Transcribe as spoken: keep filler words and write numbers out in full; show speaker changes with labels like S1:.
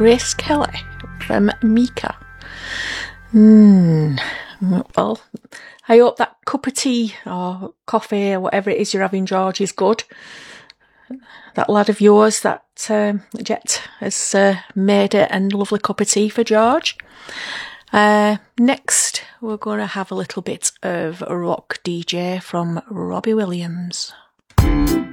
S1: Grace Kelly from Mika. Mm, well, I hope that cup of tea or coffee or whatever it is you're having, George, is good. That lad of yours, that um, Jet, has uh, made it a lovely cup of tea for George. Uh, next, we're going to have a little bit of rock D J from Robbie Williams.